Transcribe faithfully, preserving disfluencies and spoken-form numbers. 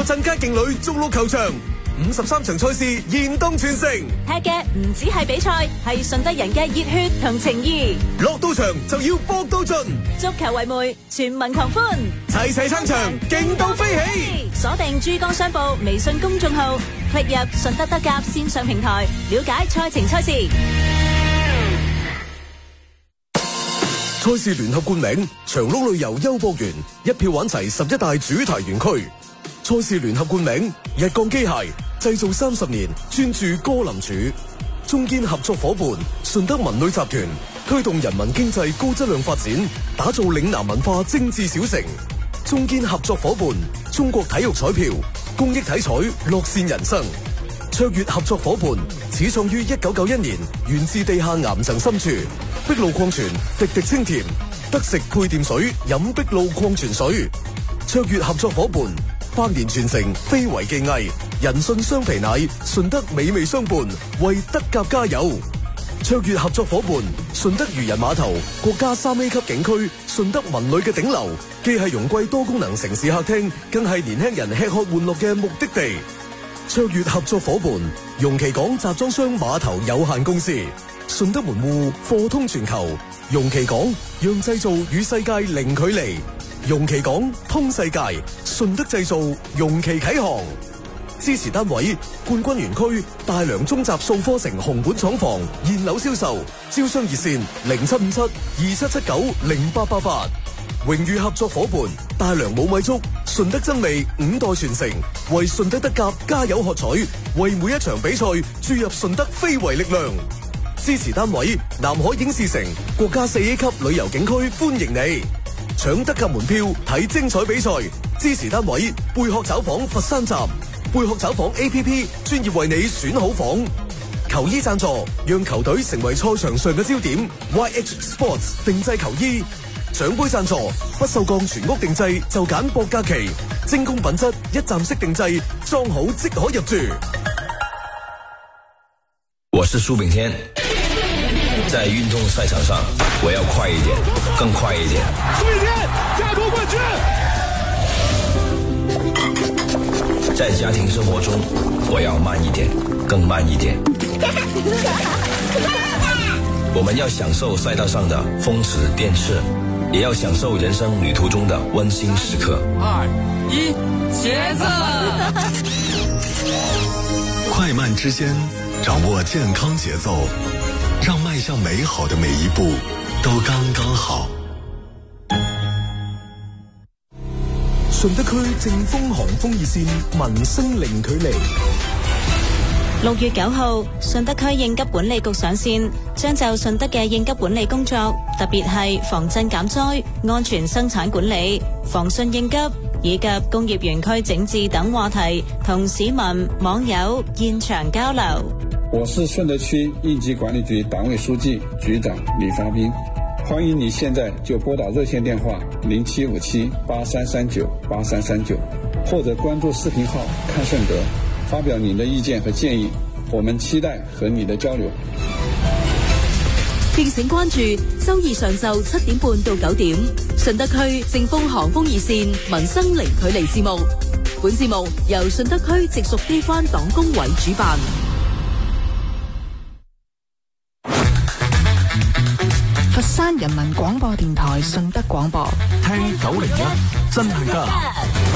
個鎮街勁旅逐鹿球場，五十三場賽事現當全城。 踢嘅唔止係比賽，係順德人嘅熱血同情誼。 落到場就要搏到盡， 足球為媒，全民狂歡， 齊齊撐場，勁到飛起。 鎖定珠江商報微信公眾號，click入順德德甲線上平台，了解賽程賽事。 賽事聯合冠名長鹿旅遊優博園，一票玩齊十一大主題園區。賽事聯合冠名日鋼機械，製造三十年，專注歌林柱。中堅合作伙伴順德文旅集團，推動人民經濟高質量發展，打造嶺南文化精緻小城。中堅合作伙伴中國體育彩票，公益體彩，樂善人生。卓越合作伙伴始創於一九九一年，源自地下岩層深處。碧露礦泉，滴滴清甜，得食配電水，飲碧露礦泉水。卓越合作伙伴，百年傳承，非遺技藝，人信雙皮奶，順德美味相伴，為德甲加油。卓越合作伙伴，順德漁人碼頭，國家三 A 級景區，順德文旅嘅頂流，既係容桂多功能城市客廳，更係年輕人吃喝玩樂嘅目的地。卓越合作伙伴，容其港集裝箱碼頭有限公司。順德門戶貨通全球，容其港讓製造與世界零距離，容其港通世界，順德製造，容其啟航。支持單位冠軍園區大良中集數科城紅館廠房現樓銷售，招商熱線零七五七二七七九零八八八。榮譽合作伙伴大良冇米粥，順德真味五代傳承，為順德德甲加油喝彩，為每一場比賽注入順德非遺力量。支持單位南海影視城國家四 A 級旅遊景區歡迎你，搶德甲門票睇精彩比賽。支持單位貝殼找房佛山站，貝殼找房 A P P 專業為你選好房。球衣贊助讓球隊成為賽場上嘅焦點 ，Y H Sports 定製球衣。獎杯贊助不鏽鋼全屋定製就揀博嘉奇，精工品質一站式定製，裝好即可入住。 我是蘇炳添，在運動賽場上，我要快一點，更快一點。蘇炳添，加國冠軍！在家庭生活中，我要慢一點，更慢一點。我們要享受賽道上的風馳電掣，也要享受人生旅途中的溫馨時刻。二一，茄子！ 快慢之間，掌握健康節奏，讓邁向美好的每一步都剛剛好。 順德區正風航風熱線，民生零距離。 六月九號，順德區應急管理局上線，將就順德嘅應急管理工作，特別係防震減災、安全生產管理、防汛應急以及工業園區整治等話題，同市民網友現場交流。 我是順德區應急管理局黨委書記局長李發斌，歡迎你現在就撥打熱線電話零七五七八三三九八三三九，或者關注視頻號看順德，發表你的意見和建議，我們期待和你的交流。 敬請關注周二上晝七點半到九點，順德區正風航風熱線民生零距離節目。本節目由順德區直屬機關黨工委主辦。 佛山人民廣播電台順德廣播， 聽九零一真係得。